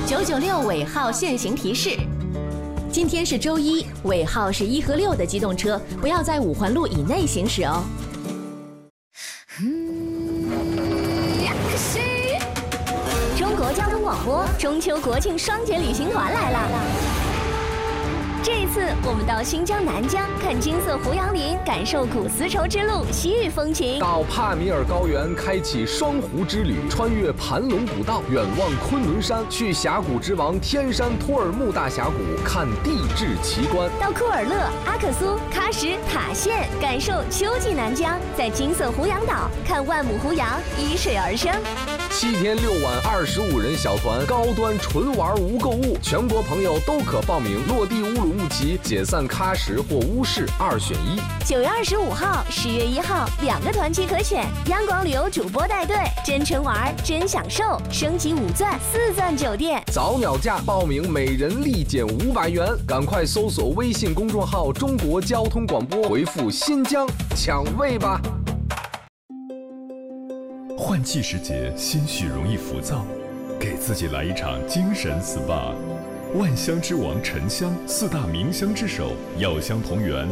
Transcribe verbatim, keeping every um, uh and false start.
九九六尾号限行提示：今天是周一，尾号是一和六的机动车不要在五环路以内行驶哦。中国交通广播中秋国庆双节旅行团来了。这一次，我们到新疆南疆看金色胡杨林，感受古丝绸之路西域风情； 到帕米尔高原开启双湖之旅，穿越盘龙古道，远望昆仑山，去峡谷之王天山托尔木大峡谷看地质奇观； 到库尔勒、阿克苏、喀什、塔县，感受秋季南疆，在金色胡杨岛看万亩胡杨依水而生。 七天六晚二十五人小团，高端纯玩无购物，全国朋友都可报名。落地乌鲁木齐，解散喀什或乌市，二选一。 九月二十五号、十月一号两个团期可选，央广旅游主播带队，真纯玩真享受，升级五钻四钻酒店， 早鸟价报名每人立减五百元，赶快搜索微信公众号中国交通广播，回复新疆抢位吧。 换季时节，心绪容易浮躁，给自己来一场精神 S P A。万香之王沉香，四大名香之首，药香同源